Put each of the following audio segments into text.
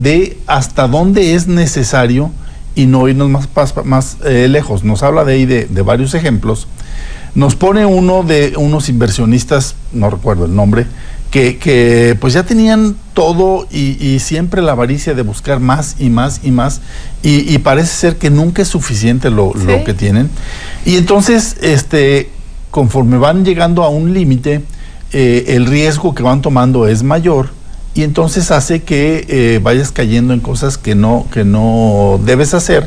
de hasta dónde es necesario y no irnos más lejos. Nos habla de ahí de varios ejemplos. Nos pone uno de unos inversionistas, no recuerdo el nombre, que pues ya tenían todo y siempre la avaricia de buscar más y más y más, y parece ser que nunca es suficiente lo que tienen. Y entonces, conforme van llegando a un límite, el riesgo que van tomando es mayor, y entonces hace que vayas cayendo en cosas que no debes hacer,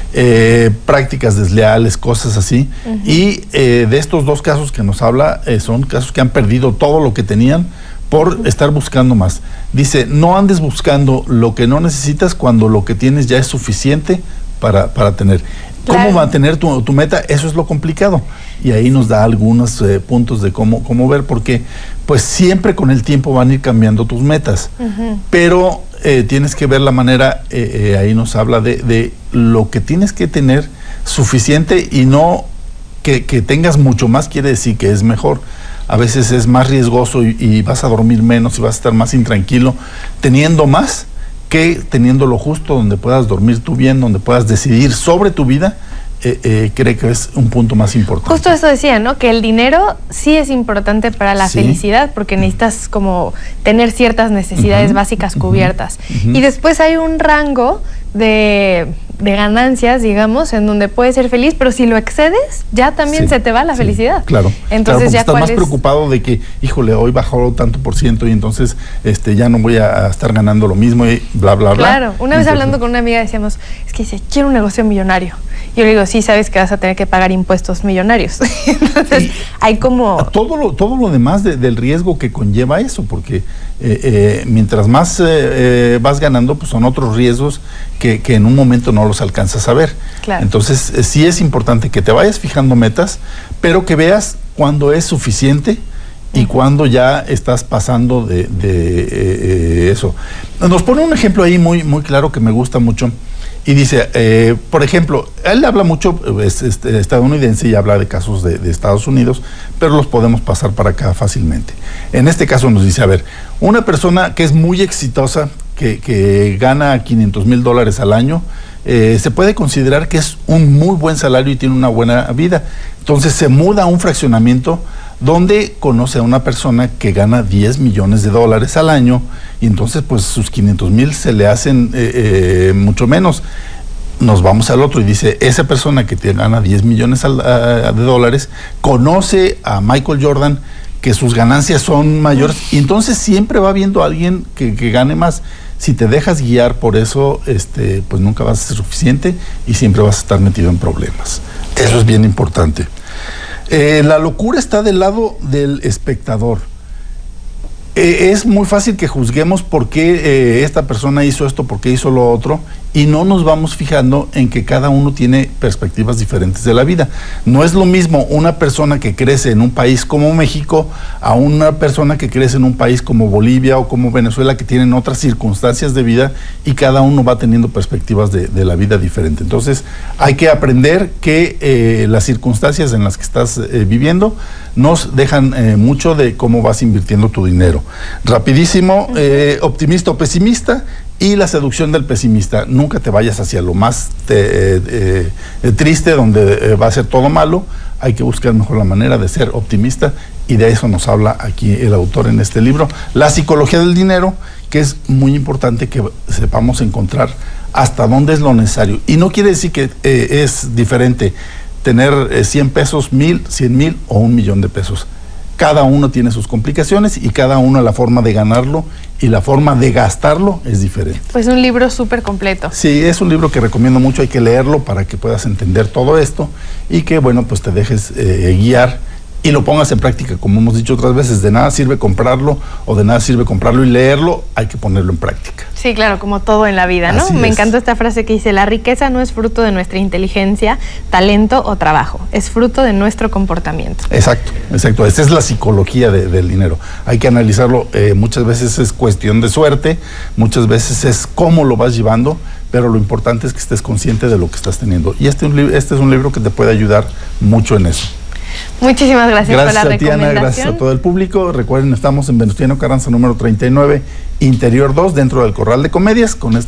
prácticas desleales, cosas así. Y de estos dos casos que nos habla, son casos que han perdido todo lo que tenían por estar buscando más. Dice, no andes buscando lo que no necesitas cuando lo que tienes ya es suficiente para tener. Claro. ¿Cómo mantener tu meta? Eso es lo complicado. Y ahí nos da algunos puntos de cómo ver, porque pues siempre con el tiempo van a ir cambiando tus metas. Pero tienes que ver la manera, ahí nos habla de lo que tienes que tener suficiente, y no que tengas mucho más quiere decir que es mejor. A veces es más riesgoso y vas a dormir menos y vas a estar más intranquilo teniendo más que teniendo lo justo, donde puedas dormir tú bien, donde puedas decidir sobre tu vida. Creo que es un punto más importante. Justo eso decía, ¿no? Que el dinero sí es importante para la felicidad, porque necesitas como tener ciertas necesidades básicas cubiertas. Y después hay un rango de ganancias, digamos, en donde puedes ser feliz, pero si lo excedes, ya también se te va la felicidad. Claro. Entonces ya estás más preocupado de que, híjole, hoy bajó tanto por ciento y entonces ya no voy a estar ganando lo mismo y bla, bla, bla. Claro. Una vez hablando con una amiga decíamos, es que dice, quiero un negocio millonario. Yo le digo, sí, sabes que vas a tener que pagar impuestos millonarios. Entonces, hay como... Todo lo demás del riesgo que conlleva eso, porque mientras más vas ganando, pues son otros riesgos que en un momento no los alcanzas a ver. Claro. Entonces, sí es importante que te vayas fijando metas, pero que veas cuándo es suficiente y cuándo ya estás pasando de eso. Nos pone un ejemplo ahí muy, muy claro que me gusta mucho. Y dice, por ejemplo, él habla mucho, es estadounidense y habla de casos de Estados Unidos, pero los podemos pasar para acá fácilmente. En este caso nos dice, a ver, una persona que es muy exitosa, que gana $500,000 al año, se puede considerar que es un muy buen salario y tiene una buena vida. Entonces se muda a un fraccionamiento donde conoce a una persona que gana $10 millones al año, y entonces pues sus 500,000 se le hacen mucho menos. Nos vamos al otro y dice, esa persona que gana $10 millones conoce a Michael Jordan, que sus ganancias son mayores, y entonces siempre va viendo a alguien que gane más. Si te dejas guiar por eso, pues nunca vas a ser suficiente y siempre vas a estar metido en problemas. Eso es bien importante. La locura está del lado del espectador. Es muy fácil que juzguemos por qué esta persona hizo esto, por qué hizo lo otro, y no nos vamos fijando en que cada uno tiene perspectivas diferentes de la vida. No es lo mismo una persona que crece en un país como México a una persona que crece en un país como Bolivia o como Venezuela, que tienen otras circunstancias de vida, y cada uno va teniendo perspectivas de la vida diferente. Entonces hay que aprender que las circunstancias en las que estás viviendo nos dejan mucho de cómo vas invirtiendo tu dinero. Rapidísimo, optimista o pesimista, y la seducción del pesimista. Nunca te vayas hacia lo más triste, donde va a ser todo malo. Hay que buscar mejor la manera de ser optimista, y de eso nos habla aquí el autor en este libro. La psicología del dinero, que es muy importante que sepamos encontrar hasta dónde es lo necesario. Y no quiere decir que es diferente tener 100 pesos, 1,000, 100,000 o 1,000,000 de pesos. Cada uno tiene sus complicaciones y cada uno la forma de ganarlo y la forma de gastarlo es diferente. Pues un libro súper completo. Sí, es un libro que recomiendo mucho, hay que leerlo para que puedas entender todo esto y que, bueno, pues te dejes guiar y lo pongas en práctica. Como hemos dicho otras veces, de nada sirve comprarlo o de nada sirve comprarlo y leerlo, hay que ponerlo en práctica. Sí, claro, como todo en la vida, ¿no? Me encantó esta frase que dice, la riqueza no es fruto de nuestra inteligencia, talento o trabajo, es fruto de nuestro comportamiento. Exacto, exacto. Esa es la psicología del dinero. Hay que analizarlo, muchas veces es cuestión de suerte, muchas veces es cómo lo vas llevando, pero lo importante es que estés consciente de lo que estás teniendo. Y este es un libro que te puede ayudar mucho en eso. Muchísimas gracias por la Gracias, Tatiana, recomendación. gracias a todo el público. Recuerden, estamos en Venustiano Carranza número 39, Interior 2, dentro del Corral de Comedias, con